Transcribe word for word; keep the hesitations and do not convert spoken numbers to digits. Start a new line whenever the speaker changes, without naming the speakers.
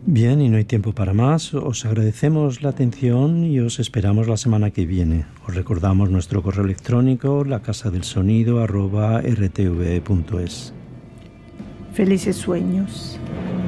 Bien, y no hay tiempo para más. Os agradecemos la atención y os esperamos la semana que viene. Os recordamos nuestro correo electrónico, lacasadelsonido arroba r t v e punto es.
Felices sueños.